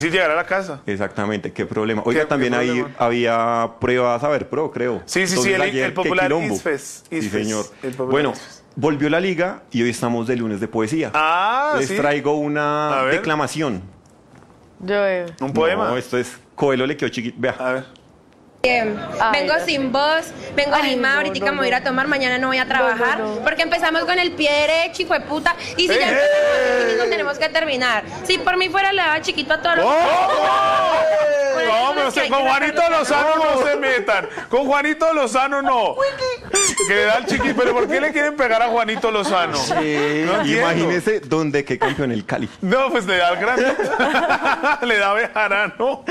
Si llegara a la casa. Exactamente, qué problema. Oiga, ¿Qué también ahí problema? había pruebas Saber Pro, creo. Sí, Entonces, el ayer, popular qué quilombo. ISFES. Sí, señor. El popular Bueno, ISFES. volvió la liga y hoy estamos de lunes de poesía. Ah, Les sí. traigo A una ver. declamación. Yo veo. Un poema. No, esto es Coelho le quedó chiquito. Vea. A ver. Bien, Ay, vengo no. sin voz, vengo Ay, animada, no, ahorita no, me voy a ir a no. tomar, mañana no voy a trabajar, No, no, no. porque empezamos con el pie derecho, hijo de puta, y si ya ¡Eh! empezamos así mismo tenemos que terminar. Si por mí fuera le daba chiquito a todos los... ¡Oh! Con No, algunos pero que hay con que Juanito sacarlos Lozano ya, no se metan. Con Juanito Lozano no. Que le da el chiquito. Pero ¿por qué le quieren pegar a Juanito Lozano? No entiendo. Imagínese dónde qué campeón el Cali. No, pues le da al grande. Le da Bejarano.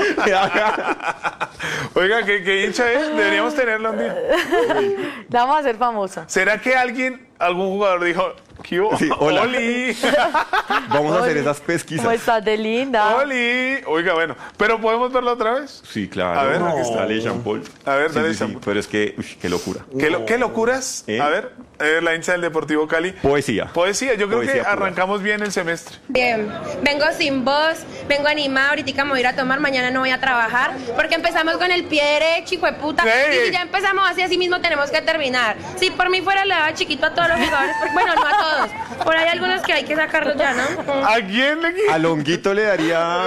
Oiga, ¿qué hincha es? Deberíamos tenerla un día. La vamos a hacer famosa. ¿Será que algún jugador dijo, ¿qué hubo? Sí, hola. Oli? Vamos a hacer Oli, esas ¿Cómo pesquisas. estás de linda? Oli. Oiga, bueno. ¿Pero podemos verlo otra vez? Sí, claro. A ver, no. aquí está. Dale, Jean Paul. A ver, Sí, dale, sí, sí, Jean Paul. pero es que, qué locura. ¿Qué locuras? ¿Eh? A ver, la hincha del Deportivo Cali. Poesía. Poesía, yo creo Poesía que pura. arrancamos bien el semestre. Bien, vengo sin voz, vengo animada, ahorita me voy a ir a tomar, mañana no voy a trabajar, porque empezamos con el pie derecho, hijo de puta, ¡Ey! y si ya empezamos así mismo tenemos que terminar. Si por mí fuera le daba chiquito a todos los jugadores, porque, bueno, no a todos, por ahí hay algunos que hay que sacarlos ya, ¿no? ¿A quién le A Longuito le daría.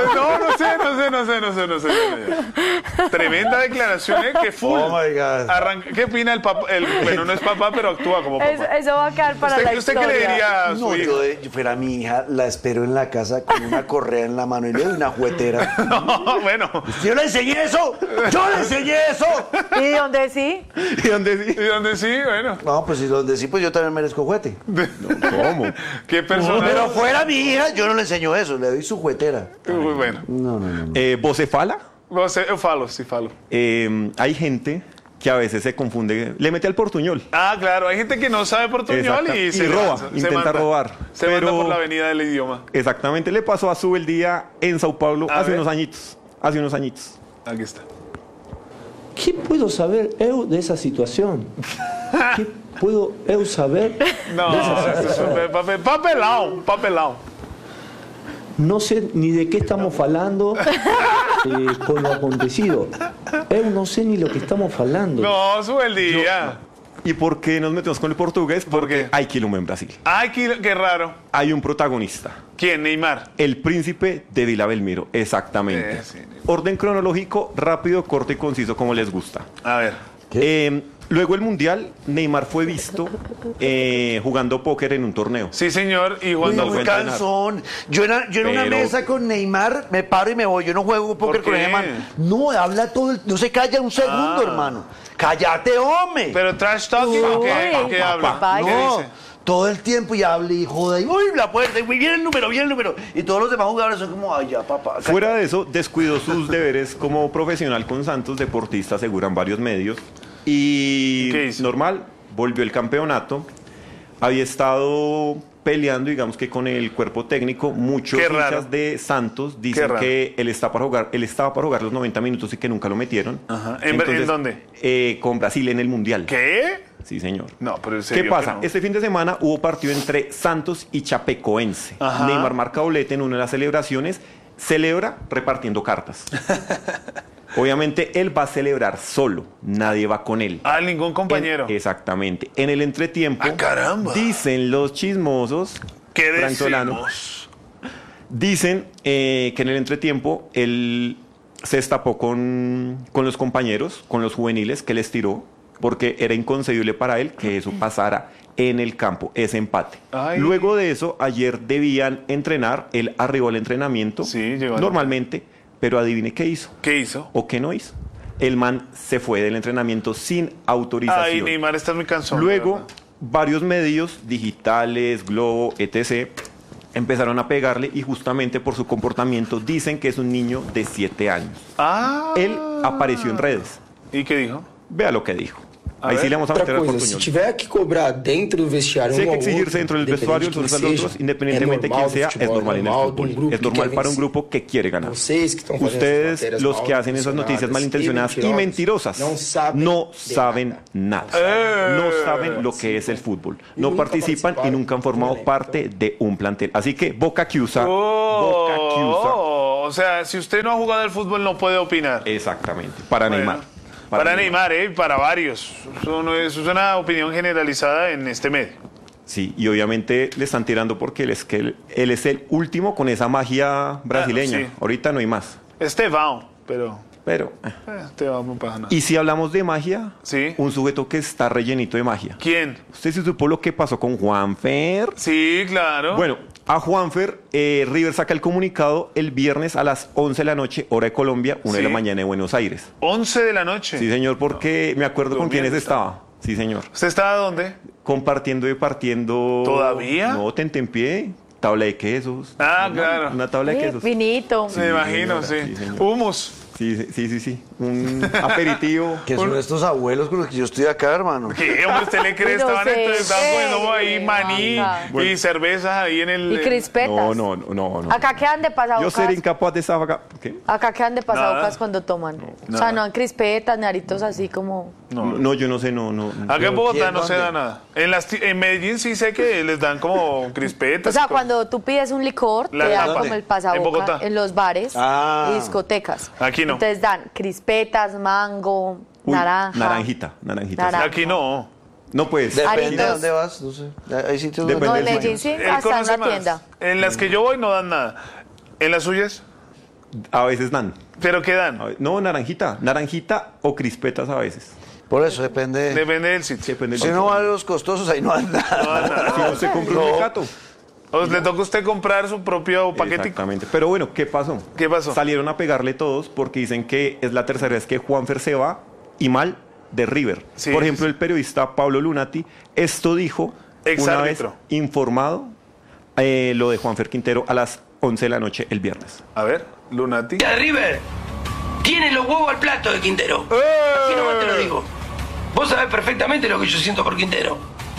No sé. Tremenda declaración, ¿eh? Que full. Oh my God. ¿Qué opina el papá? Bueno, no es papá, pero actúa como papá. Eso va a quedar para la ¿Usted qué historia. le diría a su No, hijo? yo fuera mi hija, la espero en la casa con una correa en la mano y le doy una juguetera. No, bueno. ¡Yo le enseñé eso! ¡Yo le enseñé eso! ¿Y dónde sí? ¿Y dónde sí? ¿Y dónde sí? Bueno. No, pues si donde sí, pues yo también merezco juguete. ¿Cómo? ¿Qué persona? Pero fuera mi hija, yo no le enseño eso, le doy su juguetera. Muy bueno. ¿Vocefala? Yo falo, sí falo. Hay gente que a veces se confunde, le mete al portuñol. Ah, claro, hay gente que no sabe portuñol Exacto. y se roba, lanza, intenta manda. robar. Se Pero- manda por la avenida del idioma. Exactamente, le pasó a Sube el Día en Sao Paulo A hace ver. unos añitos. Hace unos añitos. Aquí está. Que puedo saber eu dessa situação? Que puedo eu saber? No, esto es un papelão. Não sei ni de que estamos falando con lo acontecido. Eu não sei ni lo que estamos falando. No, sube el día. ¿Y por qué nos metemos con el portugués? Porque hay quilombo en Brasil. Ay, qué raro. Hay un protagonista. ¿Quién? Neymar. El príncipe de Vila Belmiro, exactamente. Sí. Orden cronológico, rápido, corto y conciso, como les gusta. A ver. Luego el Mundial, Neymar fue visto jugando póker en un torneo. Sí, señor. Y Uy, cuando muy fue cansón. Yo en una Pero- mesa con Neymar me paro y me voy. Yo no juego póker ¿Por con qué? ese man. No, habla todo no se calla un segundo, hermano. ¡Cállate, hombre! Pero trash talking, ¿o qué? Uy, ¿Qué habla? papá, ¿Qué no, dice? todo el tiempo y habla y joda y uy, la puerta, y viene el número. Y todos los demás jugadores son como, ay, ya, papá. Fuera de eso, descuidó sus deberes como profesional con Santos, deportista, aseguran varios medios. Y ¿Qué hizo? normal, volvió el campeonato. Había estado peleando, digamos que con el cuerpo técnico. Muchos Qué raro. hinchas de Santos Qué dicen raro. que él estaba para jugar los 90 minutos y que nunca lo metieron. Ajá. ¿En dónde? Con Brasil en el Mundial. ¿Qué? Sí, señor. No, pero en serio ¿Qué pasa? que no. Este fin de semana hubo partido entre Santos y Chapecoense. Ajá. Neymar marca doblete en una de las celebraciones. Celebra repartiendo cartas. Obviamente él va a celebrar solo, nadie va con él. Ah, ningún compañero. Exactamente. En el entretiempo, ¡Ah, caramba! dicen los chismosos, ¿Qué Frank Solano, decimos? dicen que en el entretiempo él se destapó con los compañeros, con los juveniles que les tiró, porque era inconcebible para él que eso pasara en el campo, ese empate. Ay. Luego de eso, ayer debían entrenar, él arribó al entrenamiento, Sí, llegó al- normalmente, pero adivine qué hizo ¿Qué hizo? o qué no hizo. El man se fue del entrenamiento sin autorización. Ay, Neymar, estás muy cansón. Luego, ¿verdad? varios medios digitales, Globo, etc., empezaron a pegarle y justamente por su comportamiento dicen que es un niño de 7 años. Ah. Él apareció en redes. ¿Y qué dijo? Vea lo que dijo. A Ahí ver. sí le vamos a Outra meter al coisa, se portuñol. tiver que cobrar dentro do vestiário Si hay um que ao exigirse outro, dentro del vestuario los unos a los independente de otros, quem seja, independientemente de quién normal sea, do es futebol, normal en el normal de fútbol. grupo Es que normal quer para un vencer. grupo que quiere ganar. Vocês que estão fazendo essas Ustedes, matérias los mal que hacen esas noticias malintencionadas y mentirosas, não no de saben nada. No saben lo que es el fútbol. No nunca participan y nunca han formado de un parte de un plantel. Así que Boca Chiusa, Oh, Boca Chiusa. o sea, si usted no ha jugado al fútbol no puede opinar. Exactamente, para Bueno, Neymar. Para Neymar, para varios. Eso es una opinión generalizada en este medio. Sí, y obviamente le están tirando porque él es el último con esa magia brasileña. sí. Ahorita no hay más. Estevão, pero Estevão no pasa nada. y si hablamos de magia, Sí. un sujeto que está rellenito de magia. ¿Quién? ¿Usted se supo lo que pasó con Juanfer? Sí, claro. Bueno, a Juanfer, River saca el comunicado el viernes a las 11 de la noche, hora de Colombia, 1 de la Sí. mañana de Buenos Aires. 11 de la noche. Sí, señor, porque me acuerdo con quiénes estaba. Sí, señor. ¿Usted estaba dónde? Compartiendo y partiendo. ¿Todavía? No, tentempié. Tabla de quesos. Ah, claro. Una tabla de quesos. Vinito. Me imagino, señora, sí. sí, señor. Humus. Sí. Un aperitivo. Que son estos abuelos con los que yo estoy acá, hermano. ¿Qué, hombre, usted le cree? No Estaban sé. comiendo ahí maní Venga. y cervezas ahí en el... Y crispetas. No. Acá quedan de Yo pasabocas. seré incapaz de esa vaca. ¿Qué? Acá quedan de pasabocas Nada. cuando toman. O nada. sea, no han crispetas, ni aritos así como... No, yo no sé, no. Acá en Bogotá ¿quién, no se dónde? da nada. En Medellín sí sé que les dan como O crispetas. sea, cuando tú pides un licor, La- te dan ¿dónde? como el En pasaboca Bogotá. en los bares Ah. y discotecas. Aquí no. Entonces dan crispetas, mango, Uy, naranja. Naranjita. Naranja. Aquí no. No, pues. Depende de Aritos. dónde vas, no sé. Hay sitios Depende No, donde... en del Medellín sí, Él hasta en conoce una más. tienda. En las que yo voy no dan nada. ¿En las suyas? A veces dan. ¿Pero qué dan? No, naranjita. Naranjita o crispetas a veces. Por eso depende... Depende del sitio. Depende Si del no va a los costosos, ahí no anda. No dan nada. Si no se compra un mecato. O le toca a usted comprar su propio paquetico. Exactamente. Pero bueno, ¿qué pasó? ¿Qué pasó? Salieron a pegarle todos porque dicen que es la tercera vez que Juanfer se va y mal de River. Sí, Por ejemplo, sí. el periodista Pablo Lunati, esto dijo una vez Exárbitro. informado lo de Juanfer Quintero a las 11 de la noche el viernes. A ver, Lunati. De River tiene los huevos al plato de Quintero. Así nomás te lo digo. Vos sabés perfectamente lo que yo siento por Quintero.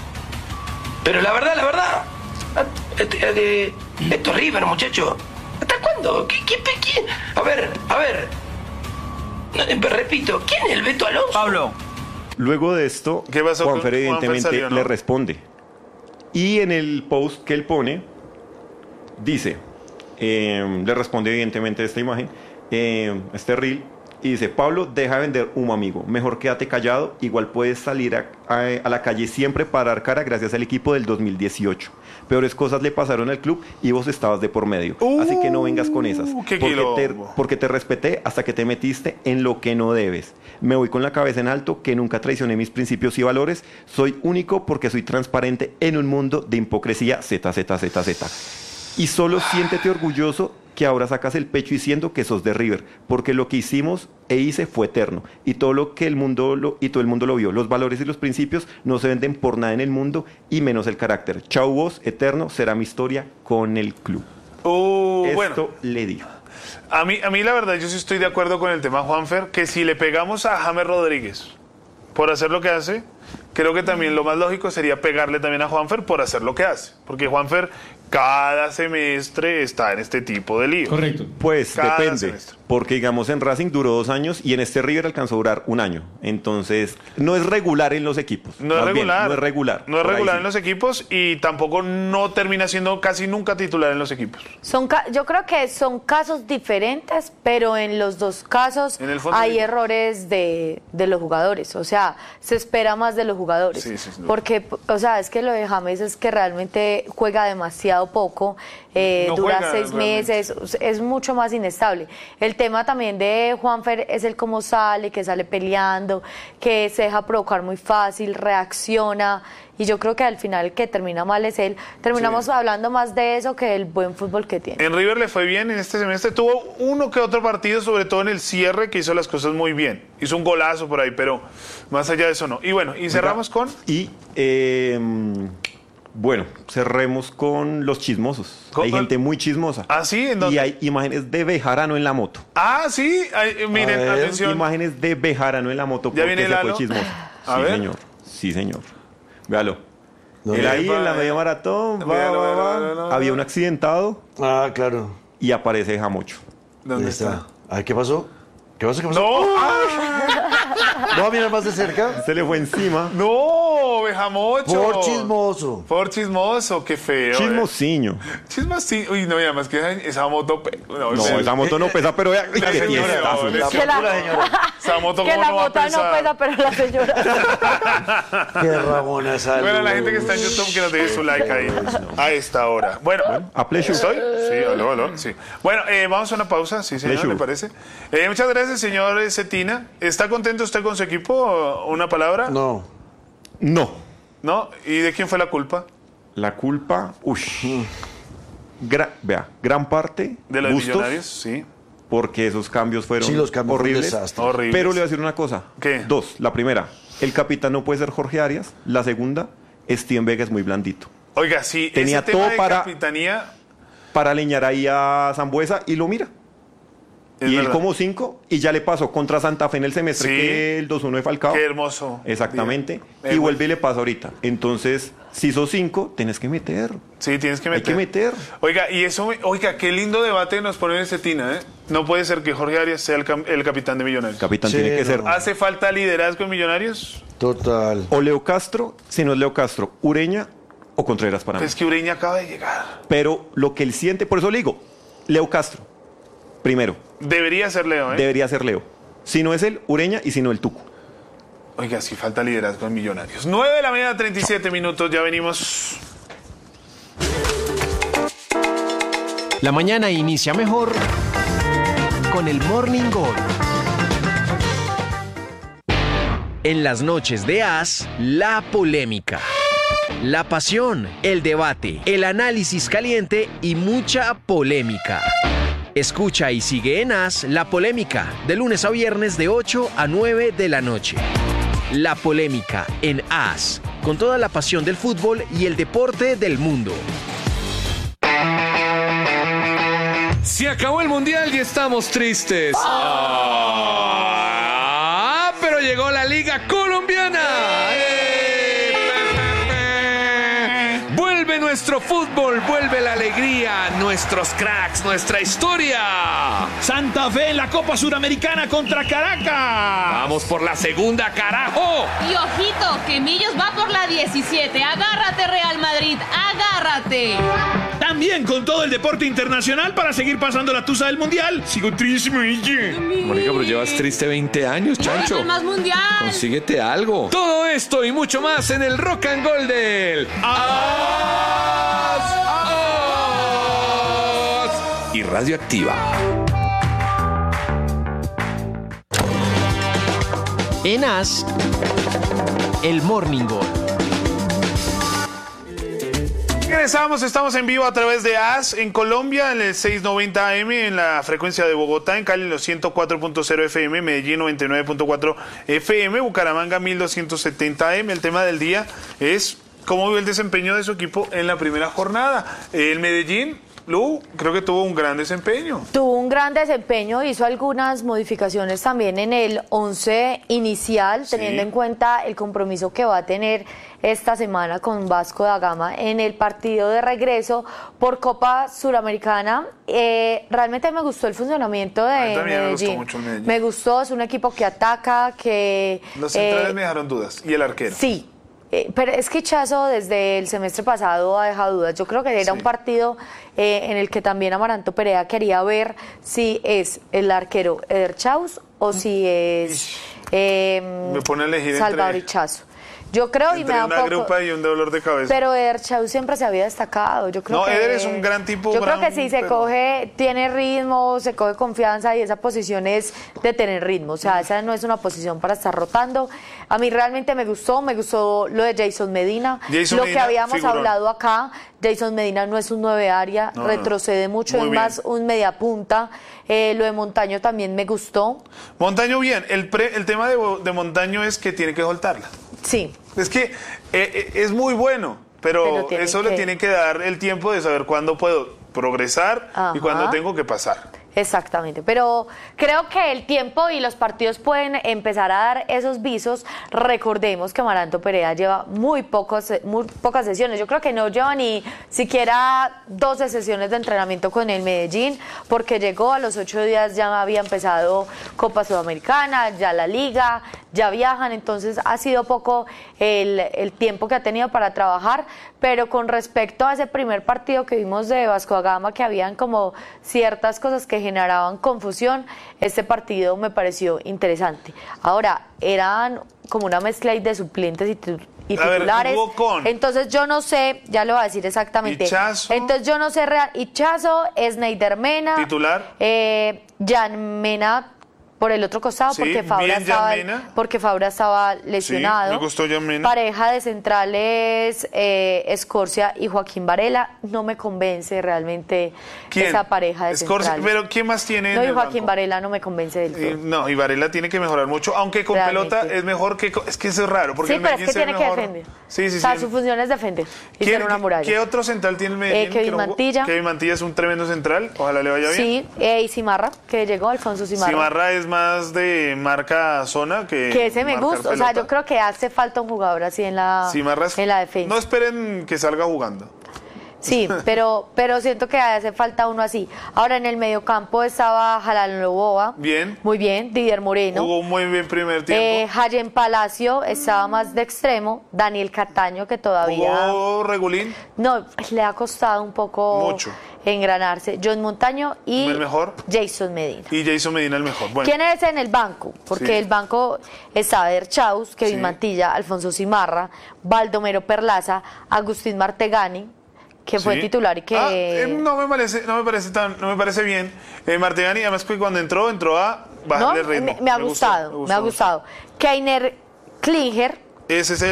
Pero la verdad, esto es River, muchacho. ¿Hasta cuándo? ¿Quién? A ver. Repito, ¿quién es el Beto Alonso? Pablo. Luego de esto, ¿Qué pasó con Juanfer evidentemente Juanfer salió, no? le responde. Y en el post que él pone, dice, le responde evidentemente esta imagen, este reel, y dice, Pablo, deja de vender humo, amigo. Mejor quédate callado. Igual puedes salir a la calle siempre para dar cara gracias al equipo del 2018. Peores cosas le pasaron al club y vos estabas de por medio. Así que no vengas con esas. Qué quilombo. Porque te respeté hasta que te metiste en lo que no debes. Me voy con la cabeza en alto, que nunca traicioné mis principios y valores. Soy único porque soy transparente en un mundo de hipocresía. Z. Y solo siéntete orgulloso que ahora sacas el pecho diciendo que sos de River, porque lo que hicimos e hice fue eterno, y todo el mundo lo vio. Los valores y los principios no se venden por nada en el mundo, y menos el carácter. Chau vos, eterno será mi historia con el club. Esto Bueno, le dijo. a mí la verdad yo sí estoy de acuerdo con el tema Juanfer, que si le pegamos a James Rodríguez por hacer lo que hace, creo que también lo más lógico sería pegarle también a Juanfer por hacer lo que hace, porque Juanfer cada semestre está en este tipo de líos. Correcto. Pues Cada depende, semestre. porque digamos en Racing duró 2 años y en este River alcanzó a durar 1 año. Entonces, no es regular en los equipos. No es Más bien, regular. no es regular. No es Por ahí regular sí. en los equipos y tampoco no termina siendo casi nunca titular en los equipos. Yo creo que son casos diferentes, pero en los dos casos En el fondo hay sí. errores de los jugadores. O sea, se espera más de los jugadores. Sí, sin duda. Porque, o sea, es que lo de James es que realmente juega demasiado poco. No Dura juega 6 realmente. meses, es mucho más inestable. El tema también de Juanfer es el cómo sale, que sale peleando, que se deja provocar muy fácil, reacciona, y yo creo que al final el que termina mal es él. Terminamos hablando más de eso que del buen fútbol que tiene. En River le fue bien en este semestre, tuvo uno que otro partido, sobre todo en el cierre, que hizo las cosas muy bien. Hizo un golazo por ahí, pero más allá de eso no. Y bueno, y cerramos con... Y bueno, cerremos con los chismosos. ¿Con- Hay gente muy chismosa. ¿Ah, sí? ¿En dónde? Y hay imágenes de Bejarano en la moto. Ah, sí, miren, A ver, atención. Imágenes de Bejarano en la moto ¿Ya porque viene se fue Lalo? chismoso. A Sí, ver. señor. Sí, señor. Véalo. ¿Dónde? Él ahí Epa, en la media maratón, véalo, va. véalo. Había un accidentado Ah, claro. y aparece Jamocho. ¿Dónde Ahí está? Ay, ¿qué pasó? ¿Qué pasó? No, ¿No va a mirar más de cerca? Se le fue encima. no, jamocho. Por chismoso. Por chismoso, qué feo. Chismosiño. Chismosiño. Uy, no, y además que esa moto... No, esa moto no pesa, pero vea, qué señora, fiestazo. le- Que la, Esa moto que cómo la no va a moto no pesar. pesa, pero la señora. Qué rabona esa Bueno, la luz. gente que está en YouTube que nos deje su like ahí a esta hora. Bueno, A pleasure. ¿estoy? Sí, aló, sí. Bueno, vamos a una pausa, sí, señor, Pleasure. ¿le parece? Muchas gracias, señor Cetina. ¿Está contento usted con su equipo? ¿Una palabra? No. No. ¿No? ¿Y de quién fue la culpa? La culpa, vea, gran parte ¿De los Bustos, Millonarios? Sí. porque esos cambios fueron Sí, los cambios fueron un horribles. desastre. Horrible. Pero le voy a decir una cosa. ¿Qué? Dos. La primera, el capitán no puede ser Jorge Arias. La segunda, Steven Vega es muy blandito. Oiga, sí, Tenía ese tema todo de para- capitanía... Para alinear ahí a Zambuesa y lo mira. es Y él verdad. como 5 y ya le pasó contra Santa Fe en el semestre Sí. que el 2-1 de Falcao. Qué hermoso. Exactamente. Bien. Y vuelve y le pasa ahorita. Entonces, si sos 5, tenés que meter. Sí, tienes que Hay meter. que meter. Oiga, y eso, oiga, qué lindo debate nos pone en Cetina, ¿eh? No puede ser que Jorge Arias sea el capitán de Millonarios. Capitán Sí, tiene que no. ser ¿Hace falta liderazgo en Millonarios? Total. o Leo Castro, si no es Leo Castro, Ureña o Contreras para mí. Es que Ureña acaba de llegar. Pero lo que él siente, por eso le digo, Leo Castro, primero, Debería ser Leo, ¿eh? debería ser Leo. Si no es él, Ureña y si no el Tuco. Oiga, sí falta liderazgo en Millonarios. 9:37 ya venimos. La mañana inicia mejor con el Morning Gol. En las noches de As, la polémica, la pasión, el debate, el análisis caliente y mucha polémica. Escucha y sigue en As la polémica de lunes a viernes de 8 a 9 de la noche. La polémica en As, con toda la pasión del fútbol y el deporte del mundo. Se acabó el mundial y estamos tristes. Pero llegó la Liga Colombiana. Vuelve nuestro fútbol, vuelve la alegría, nuestros cracks, nuestra historia. Santa Fe en la Copa Suramericana contra Caracas. Vamos por la segunda, carajo. Y ojito, que Millos va por la 17. Agárrate, Real Madrid, agárrate. También con todo el deporte internacional para seguir pasando la tusa del Mundial. Sigo triste, Mónica, pero llevas triste 20 años, chancho. ¡Más mundial! Consíguete algo. Todo esto y mucho más en el Rock and Gold del y Radioactiva. En As, el Morning Gol. Regresamos, estamos en vivo a través de AS en Colombia, en el 690 AM, en la frecuencia de Bogotá, en Cali en los 104.0 FM, Medellín 99.4 FM, Bucaramanga 1270 AM. El tema del día es cómo vio el desempeño de su equipo en la primera jornada. El Medellín, Lu, creo que tuvo un gran desempeño. Tuvo un gran desempeño, hizo algunas modificaciones también en el 11 inicial, teniendo en cuenta el compromiso que va a tener esta semana con Vasco da Gama en el partido de regreso por Copa Suramericana. Realmente me gustó el funcionamiento de A mí también me Medellín. gustó mucho el Medellín. Me gustó, es un equipo que ataca, que... Los centrales me dejaron dudas. ¿Y el arquero? Sí, pero es que Chazo desde el semestre pasado ha dejado dudas. Yo creo que era un partido en el que también Amaranto Perea quería ver si es el arquero Eder Chaus o si es me pone a elegir Salvador entre, Chazo. Yo creo y me entre da un una poco... grupa y un dolor de cabeza. Pero Eder Chaus siempre se había destacado. Yo creo No, que Eder es un gran tipo, Yo gran- creo que sí, se pero- coge, tiene ritmo, se coge confianza y esa posición es de tener ritmo. O sea, esa no es una posición para estar rotando. A mí realmente me gustó lo de Jason Medina. Jason lo que Medina, habíamos figurón. hablado acá, Jason Medina no es un 9 área, No, no. retrocede mucho, Muy es bien. más un media punta. Lo de Montaño también me gustó. Montaño bien, el tema de Montaño es que tiene que soltarla. Sí. Es que es muy bueno, pero tiene eso le que- tiene que dar el tiempo de saber cuándo puedo progresar y Ajá. cuándo tengo que pasar. Exactamente, pero creo que el tiempo y los partidos pueden empezar a dar esos visos. Recordemos que Amaranto Perea lleva muy pocas sesiones. Yo creo que no lleva ni siquiera 12 sesiones de entrenamiento con el Medellín, porque llegó a los 8 días, ya había empezado Copa Sudamericana, ya la Liga, ya viajan, entonces ha sido poco el tiempo que ha tenido para trabajar, pero con respecto a ese primer partido que vimos de Vasco da Gama, que habían como ciertas cosas que generaban confusión, este partido me pareció interesante. Ahora, eran como una mezcla ahí de suplentes y titulares. Entonces yo no sé, ya lo voy a decir exactamente. Hichazo. Entonces yo no sé real. Hichazo, Sneider Mena. Titular. Jan Mena por el otro costado, Sí, porque Fabra estaba lesionado. Sí, me gustó Jan Mena. Pareja de centrales, Escorcia y Joaquín Varela. No me convence realmente esa pareja de centrales. Pero ¿quién más tiene? No, en y el Joaquín banco? Varela no me convence del todo. No, y Varela tiene que mejorar mucho, aunque con Realmente. pelota es mejor que... Es que eso es raro, porque Sí, el pero es Medellín que se ve tiene que mejor. defender. Sí, sí, O sea, sí. su función es defender y ser una muralla. ¿Qué otro central tiene el Medellín? Kevin Mantilla. Kevin Mantilla es un tremendo central, ojalá le vaya bien. Sí, y Cimarra, que llegó, Alfonso Cimarra. Cimarra es más de marca zona que ese me marcar gusta, o sea, pelota. yo creo que hace falta un jugador así en la defensa. No esperen que salga jugando. Sí, pero siento que hace falta uno así. Ahora en el mediocampo estaba Jalal Loboa. Bien. Muy bien, Didier Moreno. Jugó muy bien primer tiempo. Jayen Palacio estaba más de extremo. Daniel Cataño, que todavía... Jugó regulín. No, le ha costado un poco Mucho. engranarse. John Montaño y El mejor. Jason Medina. Y Jason Medina el mejor. Bueno. ¿Quién es en el banco? Porque Sí. el banco está Chaus, Kevin Sí. Mantilla, Alfonso Cimarra, Baldomero Perlaza, Agustín Martegani, que fue Sí. titular y que... No me parece bien. Martegani, además que cuando entró a bajarle ¿No? ritmo. Me ha gustado. Keiner Klinger. Ese es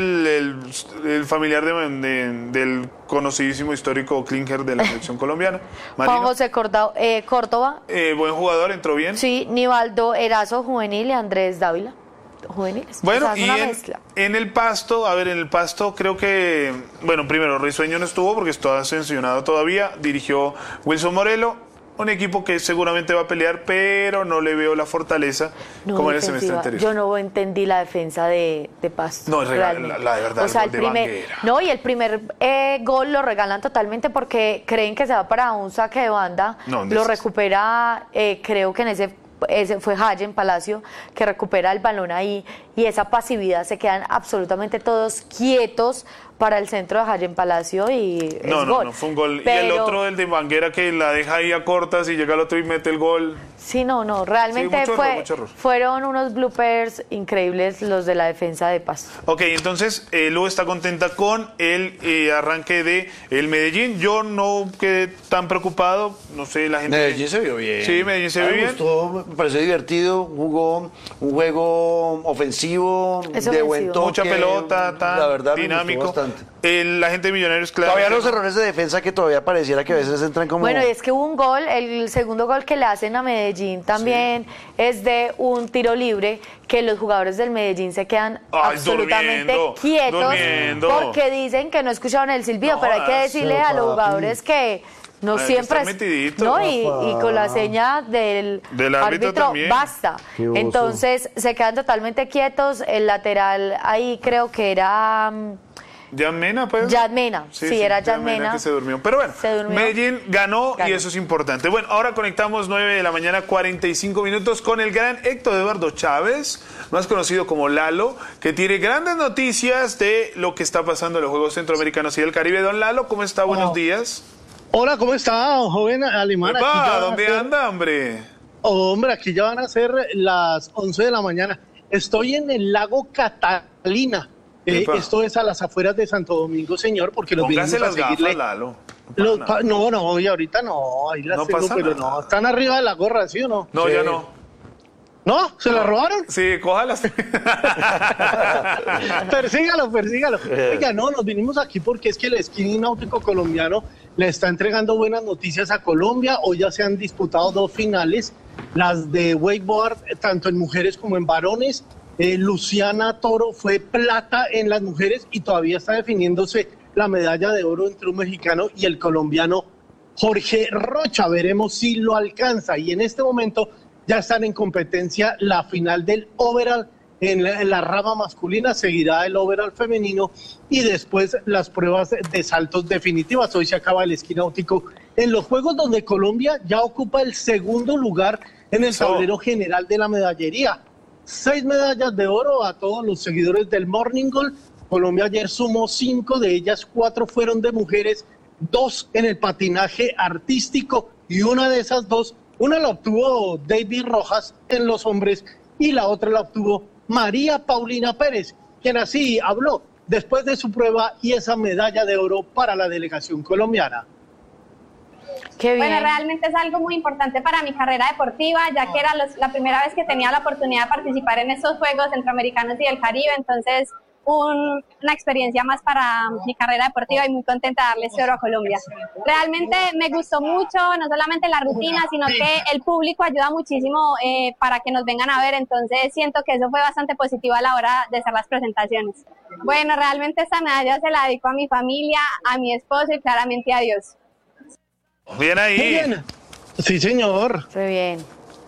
el familiar del conocidísimo histórico Klinger de la selección colombiana. Juan Marino. José Córdoba. Buen jugador, entró bien. Sí, Nivaldo Erazo, juvenil, y Andrés Dávila, juveniles. Bueno, O sea, es y una mezcla. en el Pasto creo que, bueno, primero Risueño no estuvo porque está sancionado todavía, dirigió Wilson Morelo, un equipo que seguramente va a pelear, pero no le veo la fortaleza No, como en el semestre defensiva. anterior. Yo no entendí la defensa de Pasto. No, realmente. la de verdad, O sea, el gol de Banguera. No, y el primer gol lo regalan totalmente porque creen que se va para un saque de banda. No, Lo recupera, creo que en ese fue Jayen Palacio, que recupera el balón ahí, y esa pasividad, se quedan absolutamente todos quietos para el centro de Jayen Palacio y es gol. No, fue un gol. Pero, y el otro, el de Banguera, que la deja ahí a cortas y llega el otro y mete el gol. Sí, realmente Sí, mucho error. fueron unos bloopers increíbles los de la defensa de Pasto. Ok, entonces Lu está contenta con el arranque de el Medellín. Yo no quedé tan preocupado, no sé, la gente... Medellín se vio bien. Sí, Medellín se vio me bien. gustó, me pareció divertido, jugó un juego ofensivo, de buen toque. Mucha pelota, la verdad, dinámico. Me gustó bastante. La gente de Millonarios, claro. Todavía los errores de defensa que todavía pareciera que a veces entran como... Bueno, y es que hubo un gol, el segundo gol que le hacen a Medellín también es de un tiro libre, que los jugadores del Medellín se quedan absolutamente quietos porque dicen que no escucharon el silbido, pero hay que decirle a los jugadores que no siempre y con la seña del árbitro también. basta. Entonces se quedan totalmente quietos. El lateral ahí creo que era Jan Mena, pues. Jan Mena, sí, era Jan Mena. Que se durmió. Pero bueno, Medellín ganó y eso es importante. Bueno, ahora conectamos 9 de la mañana, 45 minutos con el gran Héctor Eduardo Chávez, más conocido como Lalo, que tiene grandes noticias de lo que está pasando en los Juegos Centroamericanos y del Caribe. Don Lalo, ¿cómo está? Buenos días. Hola, ¿cómo está, joven Alemán? ¿Dónde anda, hombre? Hombre, aquí ya van a ser las 11 de la mañana. Estoy en el lago Catalina. Esto es a las afueras de Santo Domingo, señor, porque los vinimos a seguirle. Lalo. No, y ahorita no, ahí las tengo, pero no, están arriba de la gorra, ¿sí o no? No, ya no. ¿No? ¿Se la robaron? Sí, cójalas. Persígalo. Oiga, no, nos vinimos aquí porque es que el esquí náutico colombiano le está entregando buenas noticias a Colombia. Hoy ya se han disputado 2 finales, las de wakeboard, tanto en mujeres como en varones. Luciana Toro fue plata en las mujeres y todavía está definiéndose la medalla de oro entre un mexicano y el colombiano Jorge Rocha. Veremos si lo alcanza. Y en este momento ya están en competencia la final del overall. En la rama masculina seguirá el overall femenino y después las pruebas de saltos definitivas. Hoy se acaba el esquí náutico en los Juegos, donde Colombia ya ocupa el segundo lugar en el tablero general de la medallería. 6 medallas de oro a todos los seguidores del Morning Goal. Colombia ayer sumó 5, de ellas 4 fueron de mujeres, 2 en el patinaje artístico y una de esas 2, una la obtuvo David Rojas en los hombres y la otra la obtuvo María Paulina Pérez, quien así habló después de su prueba y esa medalla de oro para la delegación colombiana. Qué bien. Bueno, realmente es algo muy importante para mi carrera deportiva, ya que era la primera vez que tenía la oportunidad de participar en estos Juegos Centroamericanos y del Caribe, entonces una experiencia más para mi carrera deportiva y muy contenta de darle este oro a Colombia. Realmente me gustó mucho, no solamente la rutina, sino que el público ayuda muchísimo para que nos vengan a ver, entonces siento que eso fue bastante positivo a la hora de hacer las presentaciones. Bueno, realmente esta medalla se la dedico a mi familia, a mi esposo y claramente a Dios. Bien ahí. Muy bien. Sí, señor. Muy bien.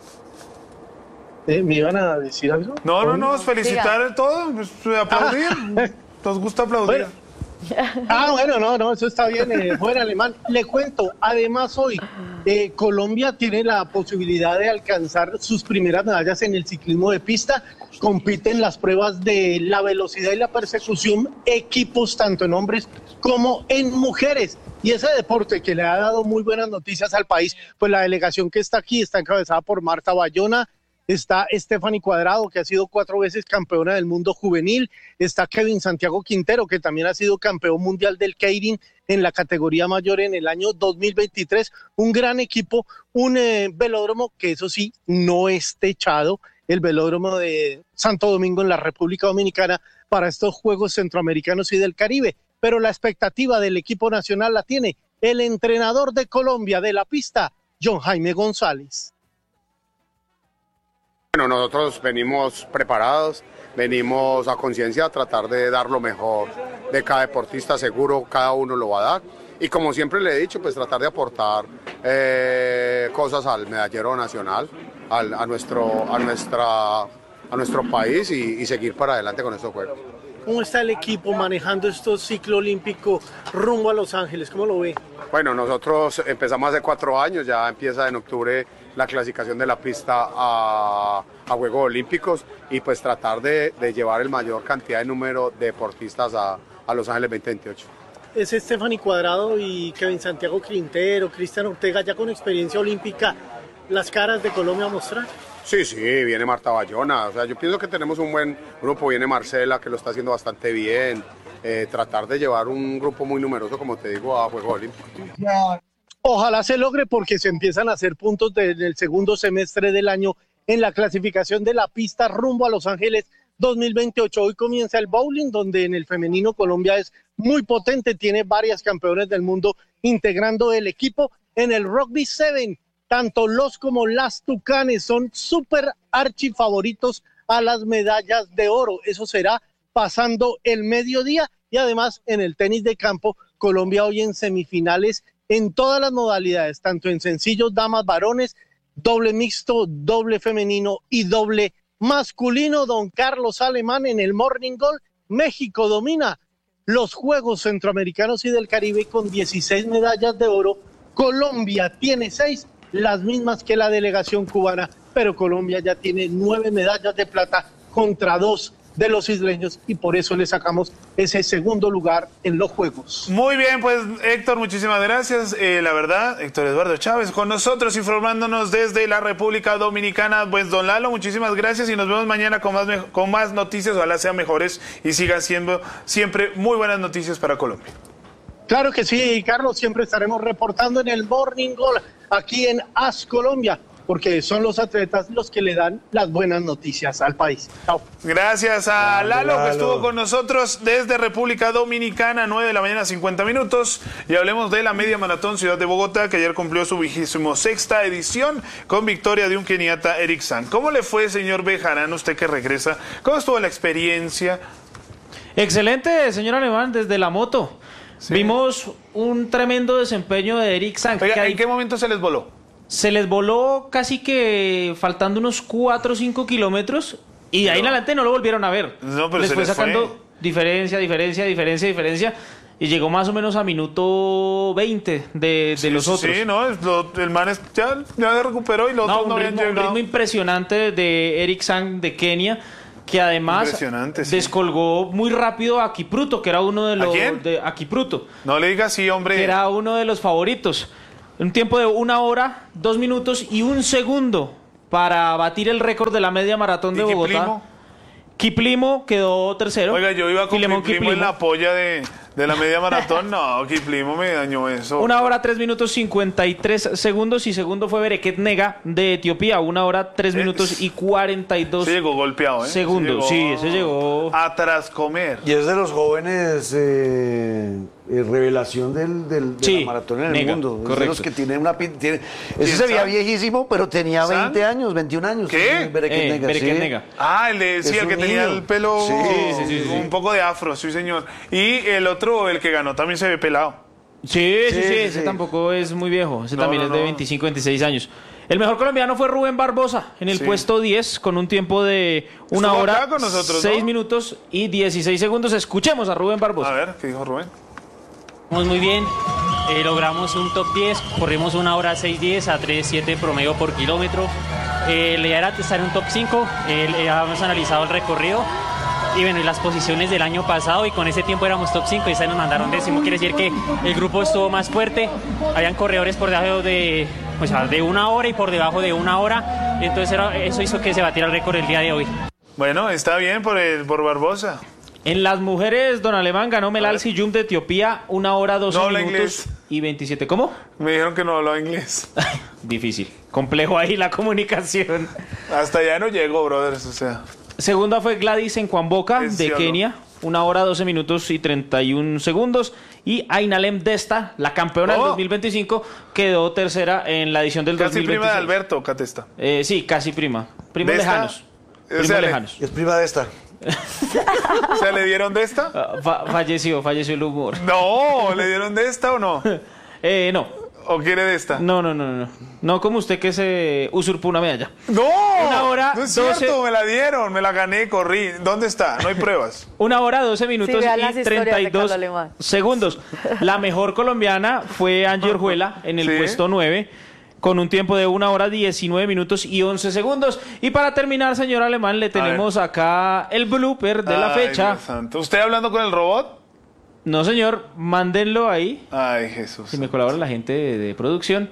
¿Me iban a decir algo? No, felicitar a todos, pues, aplaudir. Nos gusta aplaudir. Bueno. No, eso está bien, buen alemán. Le cuento, además hoy Colombia tiene la posibilidad de alcanzar sus primeras medallas en el ciclismo de pista. Compiten las pruebas de la velocidad y la persecución, equipos tanto en hombres como en mujeres. Y ese deporte que le ha dado muy buenas noticias al país, pues la delegación que está aquí está encabezada por Marta Bayona, está Stephanie Cuadrado, que ha sido 4 veces campeona del mundo juvenil, está Kevin Santiago Quintero, que también ha sido campeón mundial del Keirin en la categoría mayor en el año 2023, un gran equipo, un velódromo que eso sí, no es techado, el velódromo de Santo Domingo en la República Dominicana para estos Juegos Centroamericanos y del Caribe, pero la expectativa del equipo nacional la tiene el entrenador de Colombia de la pista, John Jaime González. Bueno, nosotros venimos preparados, venimos a conciencia a tratar de dar lo mejor de cada deportista, seguro cada uno lo va a dar. Y como siempre le he dicho, pues tratar de aportar cosas al medallero nacional, a nuestro país y seguir para adelante con estos juegos. ¿Cómo está el equipo manejando estos ciclo olímpico rumbo a Los Ángeles? ¿Cómo lo ve? Bueno, nosotros empezamos hace 4 años, ya empieza en octubre la clasificación de la pista a Juegos Olímpicos y pues tratar de llevar el mayor cantidad de número de deportistas a Los Ángeles 2028. Es Stephanie Cuadrado y Kevin Santiago Quintero, Cristian Ortega, ya con experiencia olímpica, las caras de Colombia a mostrar. Sí, viene Marta Bayona, o sea, yo pienso que tenemos un buen grupo, viene Marcela que lo está haciendo bastante bien, tratar de llevar un grupo muy numeroso, como te digo, a Juegos Olímpicos. Ojalá se logre porque se empiezan a hacer puntos desde el segundo semestre del año en la clasificación de la pista rumbo a Los Ángeles 2028. Hoy comienza el bowling, donde en el femenino Colombia es muy potente, tiene varias campeones del mundo integrando el equipo. En el rugby 7, tanto los como las Tucanes son súper archifavoritos a las medallas de oro. Eso será pasando el mediodía. Y además en el tenis de campo, Colombia hoy en semifinales en todas las modalidades, tanto en sencillos, damas, varones, doble mixto, doble femenino y doble masculino. Don Carlos Alemán en el Morning Goal. México domina los Juegos Centroamericanos y del Caribe con 16 medallas de oro. Colombia tiene 6, las mismas que la delegación cubana, pero Colombia ya tiene 9 medallas de plata contra 2 de los isleños y por eso le sacamos ese segundo lugar en los Juegos. Muy bien, pues Héctor, muchísimas gracias. La verdad, Héctor Eduardo Chávez con nosotros informándonos desde la República Dominicana. Pues don Lalo, muchísimas gracias y nos vemos mañana con más noticias, ojalá sean mejores y sigan siendo siempre muy buenas noticias para Colombia. Claro que sí, Carlos, siempre estaremos reportando en el Morning Goal aquí en AS Colombia, porque son los atletas los que le dan las buenas noticias al país. Chao. Gracias a Lalo, que estuvo con nosotros desde República Dominicana, 9 de la mañana, 50 minutos. Y hablemos de la Media Maratón Ciudad de Bogotá, que ayer cumplió su 26ª edición con victoria de un keniata, Eric San. ¿Cómo le fue, señor Bejarán, usted que regresa? ¿Cómo estuvo la experiencia? Excelente, señor Alemán, desde la moto. Sí. Vimos un tremendo desempeño de Eric San. Oiga, ¿en qué momento se les voló? Se les voló casi que faltando unos 4 o 5 kilómetros y de ahí en adelante no lo volvieron a ver. No, pero les se fue les sacando fue. diferencia. y llegó más o menos a minuto 20 de los otros. Sí, no, el man ya se recuperó y los otros no habían un llegado. ritmo impresionante de Eric Sang de Kenia, que además descolgó muy rápido a Kipruto, que era uno de los... ¿A quién? A Kipruto. No le digas así, hombre. Que era uno de los favoritos. Un tiempo de 1 hora, 2 minutos y 1 segundo para batir el récord de la media maratón de Bogotá. Kiplimo? Kiplimo quedó tercero. Oiga, yo iba con Kiplimo en la polla de la media maratón. No, Kiplimo me dañó eso. 1 hora, 3 minutos, 53 segundos. Y segundo fue Bereket Nega de Etiopía. 1 hora, 3 minutos y 42 llegó golpeado, ¿eh? segundos. Sí, ese llegó a trascomer. Y es de los jóvenes revelación de la maratón en el mundo. Es de los que tiene una pinta. Ese se veía viejísimo, pero tenía 20 años, 21 años. ¿Qué? Bereket Nega. Ah, el que tenía el pelo un poco de afro, sí, señor. Y el otro, el que ganó, también se ve pelado. Sí, ese tampoco es muy viejo. Ese también es de 25, 26 años. El mejor colombiano fue Rubén Barbosa en el puesto 10 con un tiempo de 1 hora, 6 minutos y 16 segundos. Escuchemos a Rubén Barbosa. A ver, ¿qué dijo Rubén? Vamos muy bien, logramos un top 10, corrimos 1 hora 6:10 a 3:07 promedio por kilómetro. La idea era estar en un top 5, habíamos analizado el recorrido y bueno, y las posiciones del año pasado, y con ese tiempo éramos top 5 y esa nos mandaron 10º, quiere decir que el grupo estuvo más fuerte, habían corredores por debajo de 1 hora y por debajo de 1 hora, entonces eso hizo que se batiera el récord el día de hoy. Bueno, está bien por Barbosa. En las mujeres, don Alemán ganó Melal Siyum de Etiopía, 1 hora 12 minutos inglés. Y 27. ¿Cómo? Me dijeron que no hablaba inglés. Difícil. Complejo ahí la comunicación. Hasta allá no llegó, brothers, o sea. Segunda fue Gladys Nkwamboka de Kenia, 1 hora 12 minutos y 31 segundos. Y Ainalem Desta, la campeona del 2025, quedó tercera en la edición del 2026. Casi prima de Alberto Catesta. Sí, casi prima. Primos lejanos. Primos lejanos. Es prima de esta. ¿Se le dieron de esta? Falleció el humor. No, ¿le dieron de esta o no? No. ¿O quiere de esta? No. No como usted que se usurpó una medalla. ¡No! 1 hora, no es cierto, me la dieron, me la gané, corrí. ¿Dónde está? No hay pruebas. 1 hora, 12 minutos y 32 segundos. La mejor colombiana fue Angie Orjuela en el puesto 9. Con un tiempo de 1 hora, 19 minutos y 11 segundos. Y para terminar, señor Alemán, le tenemos acá el blooper de la fecha. Dios santo. ¿Usted hablando con el robot? No, señor, mándenlo ahí. Ay, Jesús. Si me colabora la gente de producción.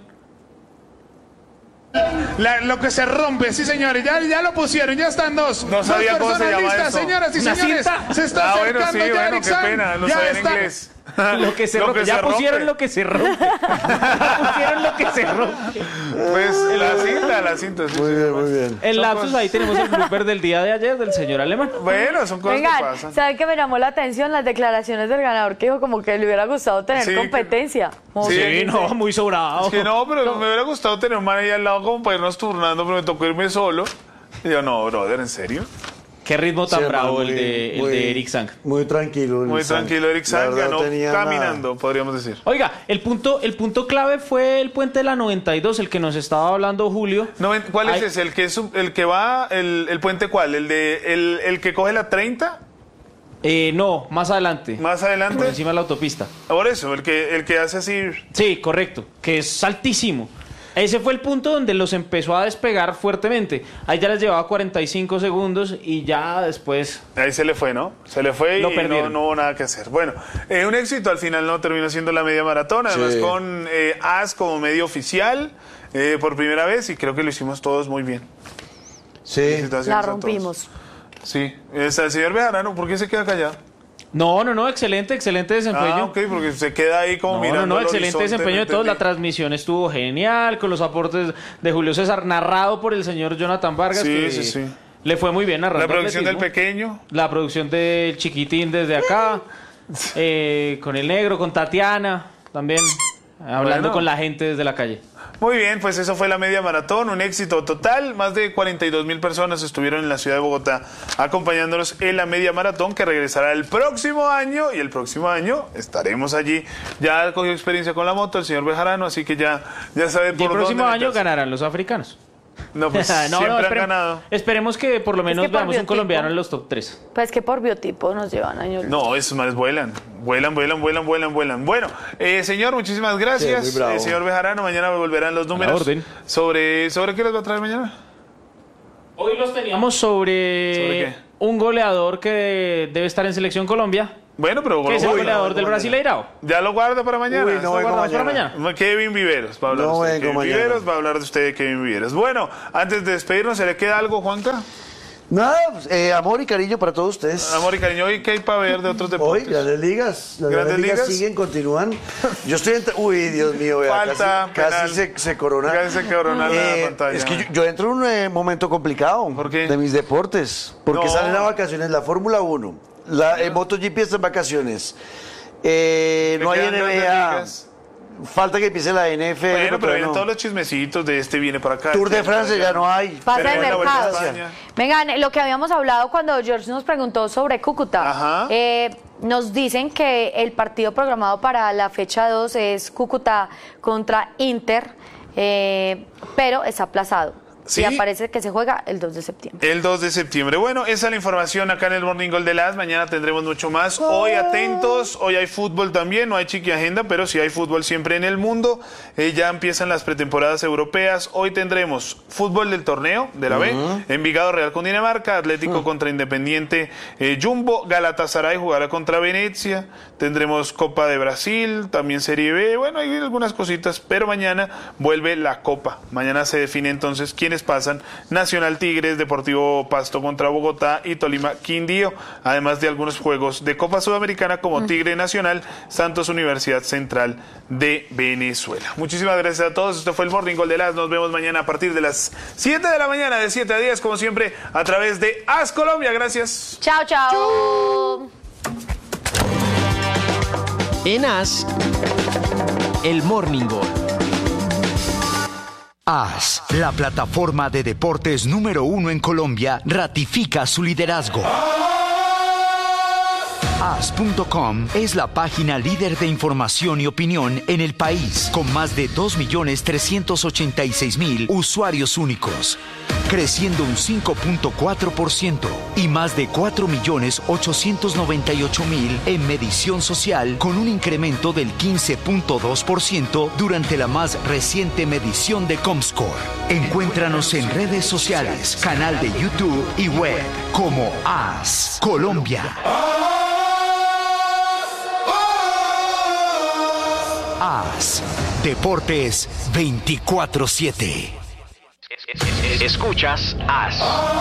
Lo que se rompe, sí, señores, ya lo pusieron, ya están dos. No sabía cómo se llama eso. Señoras y señores, se está acercando ya Eric Sang. Qué pena, no sabía en inglés. Lo que se rompe. Ya pusieron lo que se rompe. Pusieron lo que se rompe. Pues la cinta. Sí, muy bien. En lapsus ahí tenemos el blooper del día de ayer del señor Alemán. Bueno, son cosas que pasan. ¿Saben qué me llamó la atención? Las declaraciones del ganador que dijo como que le hubiera gustado tener competencia. Muy sobrado. Es que no, pero me hubiera gustado tener un man ahí al lado como para irnos turnando, pero me tocó irme solo. Y yo, no, brother, ¿en serio? Qué ritmo tan bravo el de Eric Sang. Muy tranquilo. Muy tranquilo, Eric Sang ganó caminando, podríamos decir. Oiga, el punto clave fue el puente de la 92, el que nos estaba hablando Julio. ¿Cuál es ese? ¿El que va, el puente cuál? ¿El que coge la 30? No, más adelante. ¿Más adelante? Por encima de la autopista. Por eso, el que hace así. Sí, correcto, que es altísimo. Ese fue el punto donde los empezó a despegar fuertemente. Ahí ya les llevaba 45 segundos y ya después... Ahí se le fue, ¿no? Se le fue y no hubo nada que hacer. Bueno, un éxito al final, ¿no? Terminó siendo la media maratón, además con AS como medio oficial por primera vez y creo que lo hicimos todos muy bien. Sí. La rompimos. Sí. El señor Bejarano, ¿por qué se queda callado? No, excelente desempeño. Ah, ok, porque se queda ahí como mirando. No, excelente desempeño de todos. La transmisión estuvo genial, con los aportes de Julio César, narrado por el señor Jonathan Vargas. Sí. Le fue muy bien narrando. La producción del pequeño. La producción del chiquitín desde acá, con el negro, con Tatiana, también, hablando con la gente desde la calle. Muy bien, pues eso fue la media maratón, un éxito total. Más de 42,000 personas estuvieron en la ciudad de Bogotá acompañándonos en la media maratón que regresará el próximo año y el próximo año estaremos allí. Ya cogió experiencia con la moto el señor Bejarano, así que ya sabe por dónde. Y el próximo año ganarán los africanos. No, pues siempre han ganado. Esperemos que por lo menos veamos un colombiano en los top 3. Pues que por biotipo nos llevan años. No, esos manes vuelan. Vuelan. Bueno, señor, muchísimas gracias. Sí, señor Bejarano, mañana volverán los números. ¿Sobre qué les va a traer mañana? Hoy los teníamos sobre un goleador que debe estar en Selección Colombia. Bueno, pero que es el goleador del Brasileirao. Ya lo guarda para mañana. Uy, no vengo para mañana. Kevin Viveros va a hablar de usted. Viveros va a hablar de usted de Kevin Viveros. Bueno, antes de despedirnos, ¿se le queda algo, Juanca? Nada, amor y cariño para todos ustedes. Amor y cariño. ¿Y qué hay para ver de otros deportes? Hoy, Grandes Ligas. Las Grandes Ligas siguen, continúan. Yo estoy Uy, Dios mío, vea, Falta, casi se corona. Casi se corona la pantalla. Es que yo entro en un momento complicado. ¿Por qué? De mis deportes. Porque salen a vacaciones la Fórmula 1. El MotoGP está en vacaciones. No hay NBA. Falta que empiece la NFL. Bueno, pero vienen todos los chismecitos de viene para acá. Tour de Francia ya no hay. Pasa de mercado. Vengan, lo que habíamos hablado cuando George nos preguntó sobre Cúcuta. Nos dicen que el partido programado para la fecha 2 es Cúcuta contra Inter, pero está aplazado. ¿Sí? Y aparece que se juega el 2 de septiembre. El 2 de septiembre. Bueno, esa es la información acá en el Morning Gol de las. Mañana tendremos mucho más. Hoy atentos, hoy hay fútbol también, no hay chiqui agenda, pero sí hay fútbol siempre en el mundo. Ya empiezan las pretemporadas europeas. Hoy tendremos fútbol del torneo de la B, Envigado Real con Dinamarca, Atlético contra Independiente Jumbo, Galatasaray jugará contra Venecia, tendremos Copa de Brasil, también Serie B. Bueno, hay algunas cositas, pero mañana vuelve la Copa. Mañana se define entonces quién pasan: Nacional Tigres, Deportivo Pasto contra Bogotá y Tolima Quindío, además de algunos juegos de Copa Sudamericana como Tigre Nacional, Santos Universidad Central de Venezuela. Muchísimas gracias a todos, esto fue el Morning Gol de las. Nos vemos mañana a partir de las 7 de la mañana, de 7 a 10, como siempre, a través de AS Colombia. Gracias. Chao, chao. En AS, el Morning Gol. AS, la plataforma de deportes número 1 en Colombia, ratifica su liderazgo. AS.com es la página líder de información y opinión en el país, con más de 2.386.000 usuarios únicos, creciendo un 5.4% y más de 4.898.000 en medición social, con un incremento del 15.2% durante la más reciente medición de Comscore. Encuéntranos en redes sociales, canal de YouTube y web como AS Colombia. AS Deportes 24/7. Escuchas AS.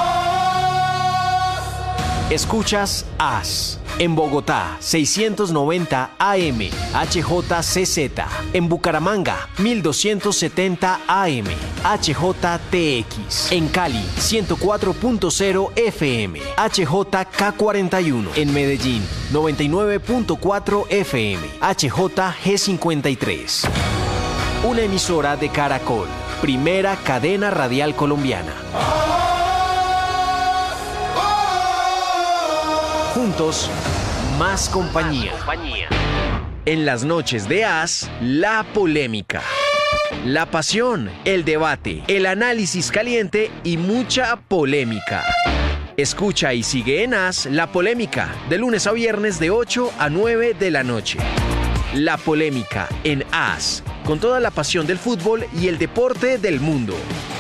Escuchas AS. En Bogotá, 690 AM, HJCZ. En Bucaramanga, 1270 AM, HJTX. En Cali, 104.0 FM, HJK41. En Medellín, 99.4 FM, HJG53. Una emisora de Caracol, primera cadena radial colombiana. Juntos, más compañía. En las noches de AS, la polémica, la pasión, el debate, el análisis caliente y mucha polémica. Escucha y sigue en AS La Polémica, de lunes a viernes de 8 a 9 de la noche. La Polémica en AS, con toda la pasión del fútbol y el deporte del mundo.